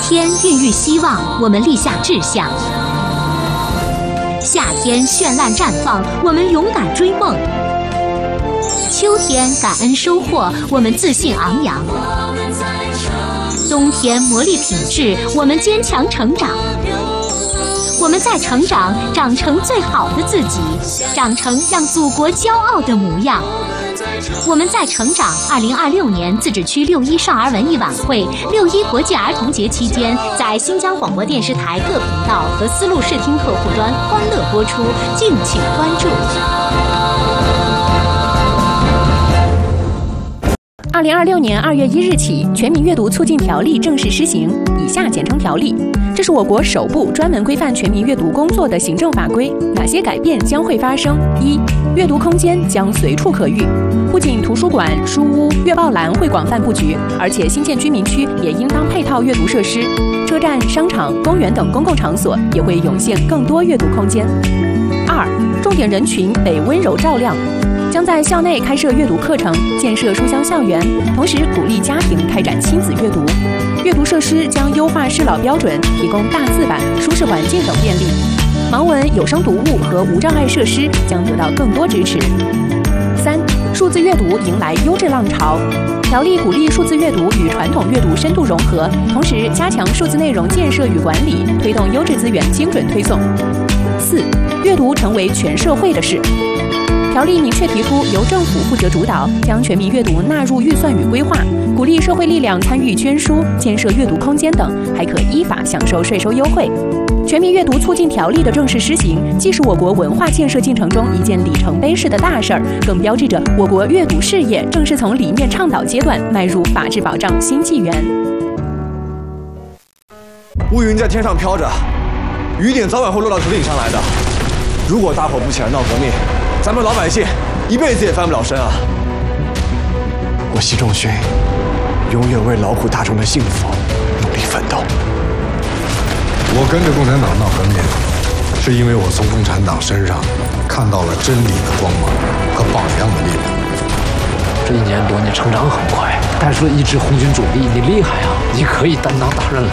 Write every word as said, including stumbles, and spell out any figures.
天孕育希望，我们立下志向；夏天绚烂绽放，我们勇敢追梦；秋天感恩收获，我们自信昂扬；冬天磨砺品质，我们坚强成长。我们在成长，长成最好的自己，长成让祖国骄傲的模样。我们在成长。二零二六年自治区六一少儿文艺晚会、六一国际儿童节期间，在新疆广播电视台各频道和丝路视听客户端欢乐播出，敬请关注。 二零二六年二月一日起，《全民阅读促进条例》正式施行，以下简称条例。这是我国首部专门规范全民阅读工作的行政法规。哪些改变将会发生？一、阅读空间将随处可遇，不仅图书馆、书屋、阅报栏会广泛布局，而且新建居民区也应当配套阅读设施，车站、商场、公园等公共场所也会涌现更多阅读空间。二、重点人群得温柔照亮。将在校内开设阅读课程，建设书香校园，同时鼓励家庭开展亲子阅读。阅读设施将优化适老标准，提供大字版、舒适环境等便利。盲文、有声读物和无障碍设施将得到更多支持。三、数字阅读迎来优质浪潮。条例鼓励数字阅读与传统阅读深度融合，同时加强数字内容建设与管理，推动优质资源精准推送。四、阅读成为全社会的事。条例明确提出，由政府负责主导，将全民阅读纳入预算与规划，鼓励社会力量参与捐书、建设阅读空间等，还可依法享受税收优惠。全民阅读促进条例的正式施行，既是我国文化建设进程中一件里程碑式的大事儿，更标志着我国阅读事业正式从理念倡导阶段迈入法治保障新纪元。 乌云在天上飘着，雨点早晚会落到头顶上来的。如果大伙不起来闹革命，咱们老百姓一辈子也翻不了身啊！ 我习仲勋永远为劳苦大众的幸福努力奋斗。 我跟着共产党闹革命，是因为我从共产党身上看到了真理的光芒和榜样的力量。 这一年多你成长很快，带出了一支红军主力，你厉害啊！你可以担当大任了。